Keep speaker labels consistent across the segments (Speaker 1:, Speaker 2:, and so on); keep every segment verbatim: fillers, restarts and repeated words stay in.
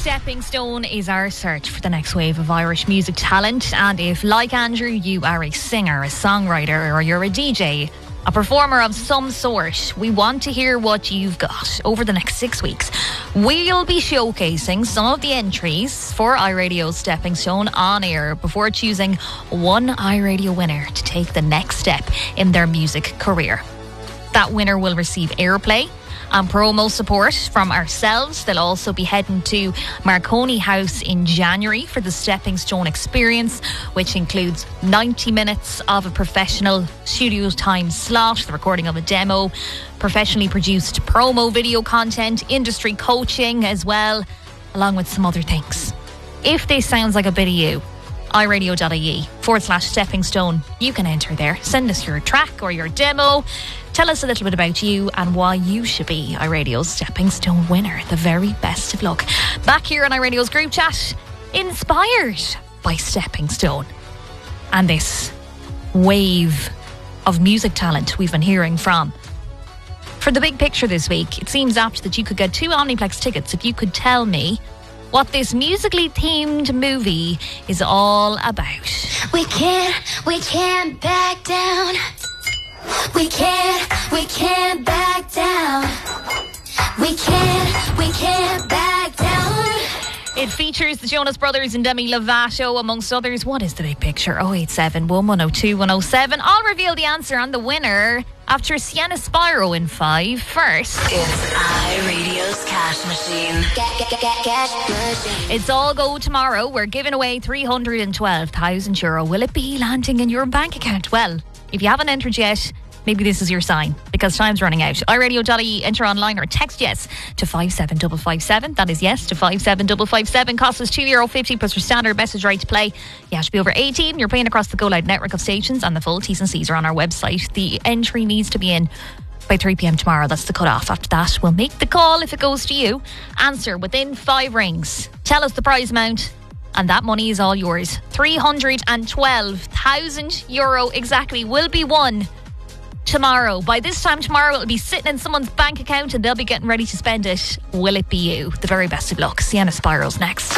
Speaker 1: Stepping Stone is our search for the next wave of Irish music talent. And if, like Andrew, you are a singer, a songwriter, or you're a D J, a performer of some sort, we want to hear what you've got. Over the next six weeks, we'll be showcasing some of the entries for iRadio's Stepping Stone on air before choosing one iRadio winner to take the next step in their music career. That winner will receive airplay and promo support from ourselves. They'll also be heading to Marconi House in January for the Stepping Stone experience, which includes ninety minutes of a professional studio time slot, the recording of a demo, professionally produced promo video content, industry coaching as well, along with some other things. If this sounds like a bit of you, iRadio.ie forward slash stepping stone. You can enter there. Send us your track or your demo. Tell us a little bit about you and why you should be iRadio's Stepping Stone winner. The very best of luck. Back here on iRadio's group chat, inspired by Stepping Stone and this wave of music talent we've been hearing from. For the big picture this week, it seems apt that you could get two Omniplex tickets if you could tell me what this musically themed movie is all about.
Speaker 2: We can't, we can't back down. We can't, we can't back down. We can't, we can't back down.
Speaker 1: It features the Jonas Brothers and Demi Lovato, amongst others. What is the big picture? oh eight seven, one one oh two, one oh seven. I'll reveal the answer and the winner after Sienna Spyro in five. First,
Speaker 3: it's iRadio's Cash Machine.
Speaker 2: Get, get, get, get, cash machine.
Speaker 1: It's all go tomorrow. We're giving away three hundred twelve thousand euro. Will it be landing in your bank account? Well, if you haven't entered yet, maybe this is your sign, because time's running out. iRadio.ie, enter online or text yes to five seven five five seven. That is yes to five seven five five seven. Cost us two euro fifty plus your standard message right to play. You have to be over eighteen. You're paying across the Go Loud network of stations, and the full T's and C's are on our website. The entry needs to be in by three p.m. tomorrow. That's the cut-off. After that, we'll make the call if it goes to you. Answer within five rings. Tell us the prize amount, and that money is all yours. three hundred twelve thousand euro exactly will be won tomorrow. By this time tomorrow, it'll be sitting in someone's bank account and they'll be getting ready to spend it. Will it be you? The very best of luck. Sienna Spyro's next.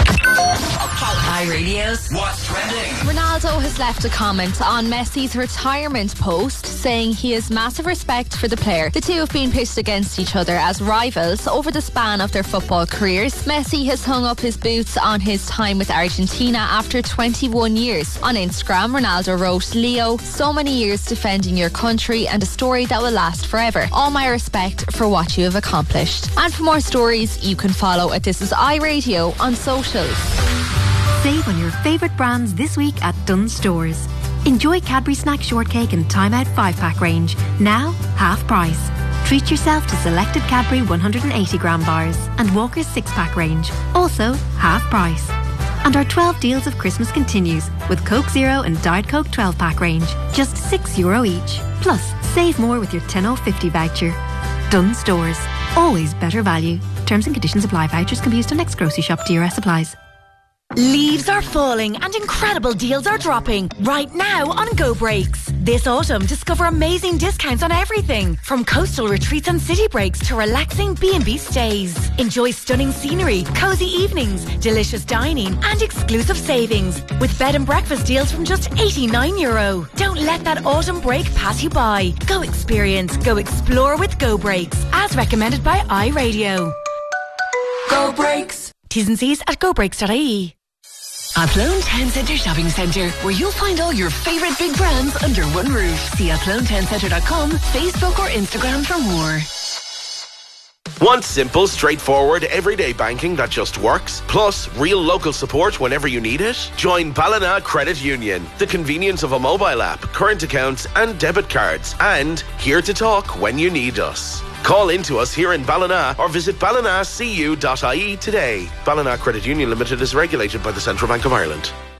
Speaker 3: iRadio's What's Trending.
Speaker 4: Ronaldo has left a comment on Messi's retirement post saying he has massive respect for the player. The two have been pitched against each other as rivals over the span of their football careers. Messi has hung up his boots on his time with Argentina after twenty-one years. On Instagram, Ronaldo wrote, "Leo, so many years defending your country and a story that will last forever. All my respect for what you have accomplished." And for more stories, you can follow at This Is iRadio on socials.
Speaker 5: Save on your favourite brands this week at Dunnes Stores. Enjoy Cadbury Snack Shortcake and Time Out five pack range, now half price. Treat yourself to selected Cadbury one hundred eighty gram bars and Walker's six pack range, also half price. And our twelve deals of Christmas continues with Coke Zero and Diet Coke twelve pack range, just six euro each. Plus, save more with your ten oh fifty voucher. Dunnes Stores, always better value. Terms and conditions apply. Vouchers can be used on next grocery shop. D R S applies.
Speaker 6: Leaves are falling and incredible deals are dropping right now on Go Breaks. This autumn, discover amazing discounts on everything from coastal retreats and city breaks to relaxing B and B stays. Enjoy stunning scenery, cozy evenings, delicious dining and exclusive savings with bed and breakfast deals from just eighty-nine euro. Don't let that autumn break pass you by. Go experience, go explore with Go Breaks, as recommended by iRadio.
Speaker 3: Go Breaks.
Speaker 6: T's and C's at go breaks dot I E.
Speaker 3: Athlone Town Centre Shopping Centre, where you'll find all your favourite big brands under one roof. See athlone town centre dot com, Facebook or Instagram for more.
Speaker 7: Want simple, straightforward, everyday banking that just works? Plus, real local support whenever you need it? Join Ballina Credit Union. The convenience of a mobile app, current accounts and debit cards. And here to talk when you need us. Call into us here in Ballina or visit ballina c u dot I E today. Ballina Credit Union Limited is regulated by the Central Bank of Ireland.